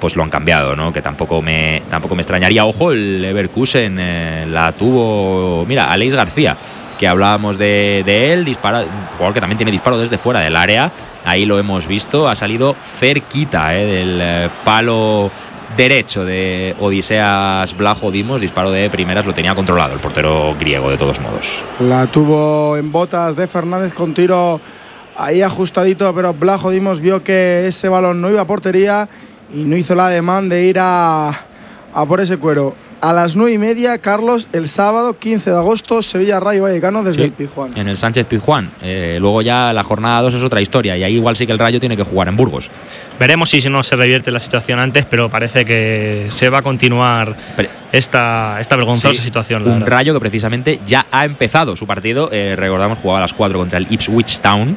pues lo han cambiado, ¿no? Que tampoco me extrañaría. Ojo, el Leverkusen la tuvo, mira, Aleix García, que hablábamos de él, un jugador que también tiene disparo desde fuera del área. Ahí lo hemos visto, ha salido cerquita del palo derecho de Odiseas Vlachodimos, disparo de primeras, lo tenía controlado el portero griego de todos modos. La tuvo en botas de Fernández con tiro ahí ajustadito, pero Vlachodimos vio que ese balón no iba a portería y no hizo el ademán de ir a por ese cuero. A las 9:30, Carlos, el sábado 15 de agosto, Sevilla Rayo Vallecano desde el Pizjuán. En el Sánchez Pizjuán. Luego ya la jornada 2 es otra historia y ahí igual sí que el Rayo tiene que jugar en Burgos. Veremos si no se revierte la situación antes, pero parece que se va a continuar esta vergonzosa situación. Un Rayo que precisamente ya ha empezado su partido. Recordamos, jugaba a las 4 contra el Ipswich Town.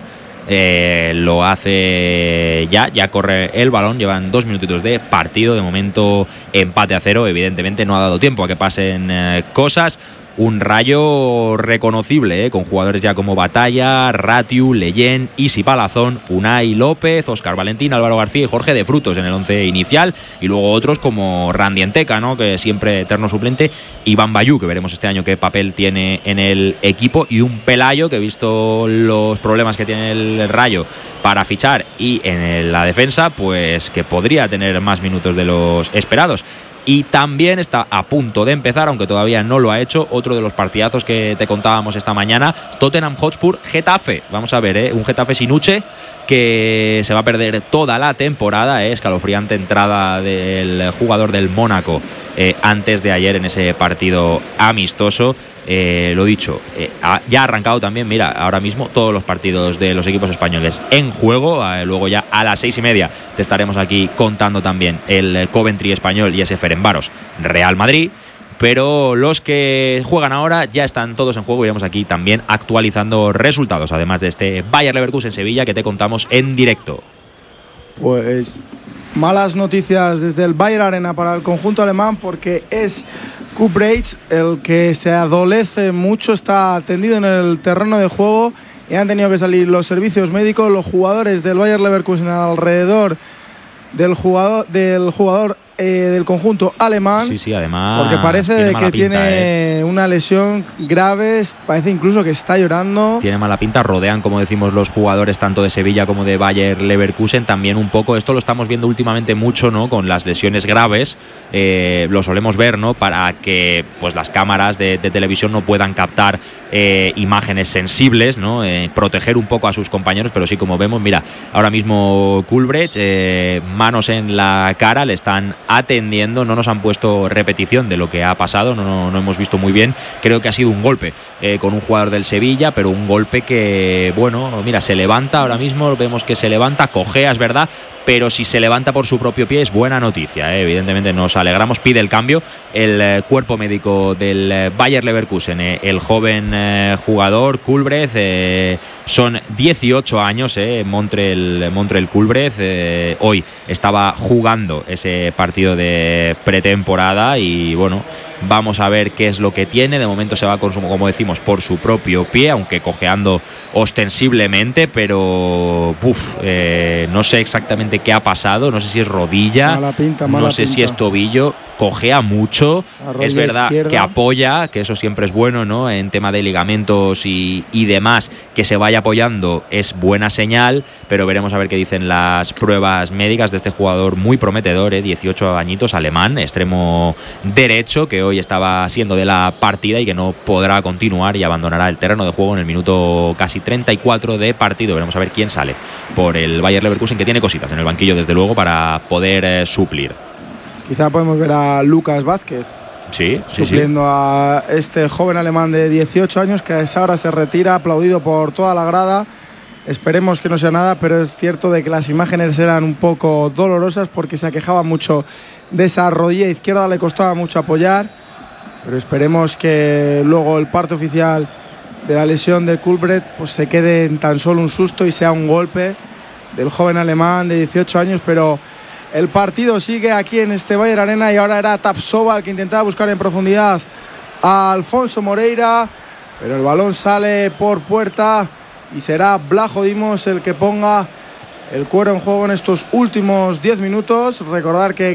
Lo hace ya corre el balón, llevan 2 minutitos de partido, de momento empate a 0, evidentemente no ha dado tiempo a que pasen cosas. Un Rayo reconocible, con jugadores ya como Batalla, Ratiu, Leyen, Isi Palazón, Unai López, Óscar Valentín, Álvaro García y Jorge de Frutos en el 11 inicial, y luego otros como Randy Enteca, ¿no? Que siempre eterno suplente, Iván Bayú, que veremos este año qué papel tiene en el equipo, y un Pelayo que, visto los problemas que tiene el Rayo para fichar y en la defensa, pues que podría tener más minutos de los esperados. Y también está a punto de empezar, aunque todavía no lo ha hecho, otro de los partidazos que te contábamos esta mañana, Tottenham Hotspur Getafe. Vamos a ver, un Getafe sin Uche, que se va a perder toda la temporada. Escalofriante entrada del jugador del Mónaco antes de ayer en ese partido amistoso. Lo dicho, ya ha arrancado también, mira, ahora mismo todos los partidos de los equipos españoles en juego. Luego ya a las 6:30 te estaremos aquí contando también el Coventry español y ese Ferencváros Real Madrid. Pero los que juegan ahora ya están todos en juego. Iremos aquí también actualizando resultados, además de este Bayer Leverkusen Sevilla que te contamos en directo. Pues malas noticias desde el Bayer Arena para el conjunto alemán, porque es Kulbrechts el que se adolece mucho, está tendido en el terreno de juego y han tenido que salir los servicios médicos, los jugadores del Bayer Leverkusen alrededor del jugador del conjunto alemán. Sí, además, porque parece que tiene una lesión grave, parece incluso que está llorando. Tiene mala pinta, rodean, como decimos, los jugadores tanto de Sevilla como de Bayer Leverkusen también un poco. Esto lo estamos viendo últimamente mucho, ¿no? Con las lesiones graves, lo solemos ver, ¿no? Para que pues las cámaras de televisión no puedan captar imágenes sensibles, ¿no? Proteger un poco a sus compañeros, pero sí, como vemos, mira, ahora mismo Kulbrechts, manos en la cara, le están atendiendo. No nos han puesto repetición de lo que ha pasado, no hemos visto muy bien. Creo que ha sido un golpe con un jugador del Sevilla, pero un golpe que, bueno, mira, se levanta ahora mismo, vemos que se levanta, cojea, es verdad, pero si se levanta por su propio pie es buena noticia, evidentemente nos alegramos. Pide el cambio el cuerpo médico del Bayer Leverkusen, el joven jugador Kulbrechts, son 18 años, Montrell Kulbrechts, hoy estaba jugando ese partido de pretemporada y bueno, vamos a ver qué es lo que tiene. De momento se va, como decimos, por su propio pie, aunque cojeando ostensiblemente, pero no sé exactamente qué ha pasado, no sé si es rodilla, no sé si es tobillo, cojea mucho, es verdad izquierda, que apoya, que eso siempre es bueno, ¿no? En tema de ligamentos y demás, que se vaya apoyando es buena señal, pero veremos a ver qué dicen las pruebas médicas de este jugador muy prometedor, 18 añitos, alemán, extremo derecho, que hoy estaba siendo de la partida y que no podrá continuar y abandonará el terreno de juego en el minuto casi 34 de partido. Veremos a ver quién sale por el Bayer Leverkusen, que tiene cositas en el banquillo desde luego para poder suplir. Quizá podemos ver a Lucas Vázquez supliendo a este joven alemán de 18 años que a esa hora se retira, aplaudido por toda la grada. Esperemos que no sea nada, pero es cierto de que las imágenes eran un poco dolorosas porque se aquejaba mucho de esa rodilla izquierda, le costaba mucho apoyar, pero esperemos que luego el parte oficial de la lesión de Kulbrechts pues se quede en tan solo un susto y sea un golpe del joven alemán de 18 años, pero el partido sigue aquí en este Bayer Arena y ahora era Tapsova el que intentaba buscar en profundidad a Alfonso Moreira, pero el balón sale por puerta y será Vlachodimos el que ponga el cuero en juego en estos últimos 10 minutos. Recordar que